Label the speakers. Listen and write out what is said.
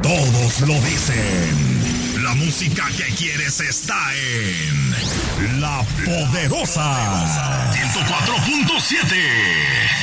Speaker 1: Todos lo dicen. La música que quieres está en La Poderosa 104.7.